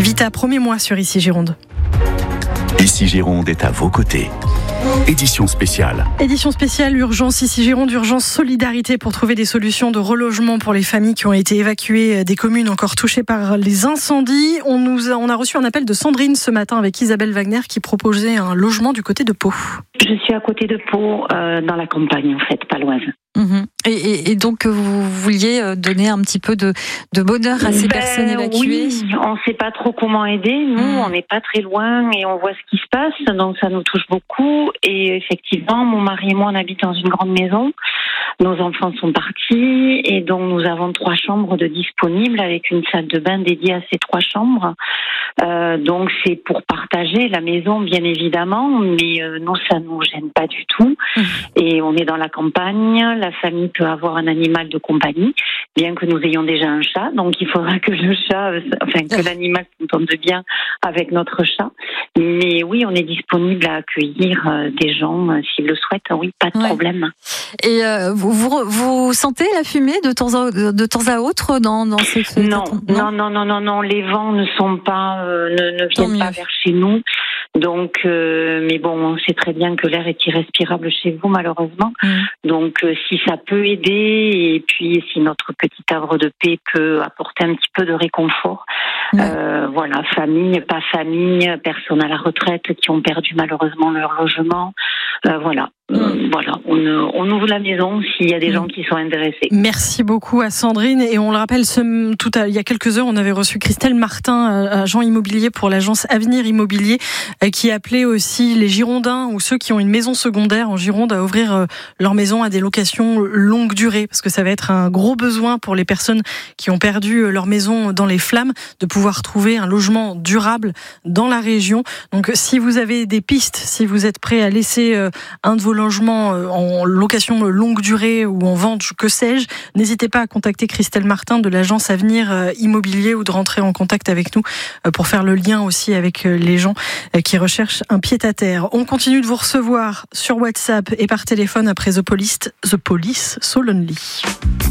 Vita, promets-moi sur Ici Gironde. Ici Gironde est à vos côtés. Édition spéciale. Édition spéciale Urgence Ici Gironde, Urgence Solidarité pour trouver des solutions de relogement pour les familles qui ont été évacuées des communes encore touchées par les incendies. On a reçu un appel de Sandrine ce matin avec Isabelle Wagner qui proposait un logement du côté de Pau. Je suis à côté de Pau, dans la campagne en fait, paloise. Et donc vous vouliez donner un petit peu de bonheur à ces personnes évacuées. Oui, on ne sait pas trop comment aider. Nous, on n'est pas très loin et on voit ce qui se passe, donc ça nous touche beaucoup. Et effectivement, mon mari et moi, on habite dans une grande maison. Nos enfants sont partis et donc nous avons 3 chambres de disponibles avec une salle de bain dédiée à ces 3 chambres. Donc c'est pour partager la maison, bien évidemment, mais nous, ça ne nous gêne pas du tout. Et on est dans la campagne. La famille peut avoir un animal de compagnie, bien que nous ayons déjà un chat. Donc il faudra que que l'animal s'entende bien avec notre chat. Mais oui, on est disponible à accueillir des gens s'ils le souhaitent. Oui, pas de problème. Et vous sentez la fumée de temps à autre dans ce Non. Les vents ne sont pas ne viennent pas vers chez nous. Donc, mais bon, on sait très bien que l'air est irrespirable chez vous, malheureusement. Donc, si ça peut aider, et puis si notre petit havre de paix peut apporter un petit peu de réconfort, voilà, famille, pas famille, personnes à la retraite qui ont perdu malheureusement leur logement, voilà. Voilà, on ouvre la maison s'il y a des gens qui sont intéressés. Merci beaucoup à Sandrine. Et on le rappelle, il y a quelques heures, on avait reçu Christelle Martin, agent immobilier pour l'agence Avenir Immobilier, qui appelait aussi les Girondins ou ceux qui ont une maison secondaire en Gironde à ouvrir leur maison à des locations longue durée, parce que ça va être un gros besoin pour les personnes qui ont perdu leur maison dans les flammes, de pouvoir trouver un logement durable dans la région. Donc si vous avez des pistes, si vous êtes prêt à laisser un de vos logements en location longue durée ou en vente, que sais-je, n'hésitez pas à contacter Christelle Martin de l'agence Avenir Immobilier ou de rentrer en contact avec nous pour faire le lien aussi avec les gens qui recherchent un pied-à-terre. On continue de vous recevoir sur WhatsApp et par téléphone après The Police, So Lonely.